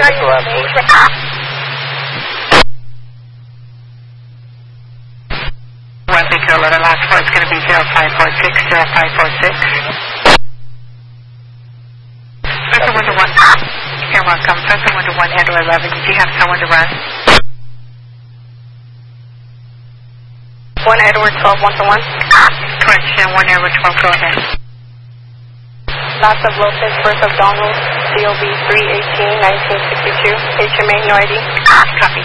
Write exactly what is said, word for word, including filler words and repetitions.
One Victor Alert, last four is going to be zero five four six, zero five four six. Pressure one to one. You're welcome. Pressure one to one, handle eleven. Do you have someone to run? One Edward twelve, one to one. Correction, one Edward twelve, go ahead. Lots of Lopez, birth of Donald, C O B three eighteen, nineteen sixty-two. H M A, no I D. Copy.